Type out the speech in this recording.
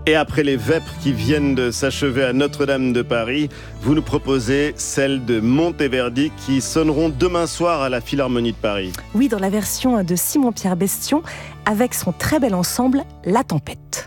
Et après les vêpres qui viennent de s'achever à Notre-Dame de Paris, vous nous proposez celles de Monteverdi qui sonneront demain soir à la Philharmonie de Paris. Oui, dans la version de Simon-Pierre Bestion, avec son très bel ensemble La Tempête.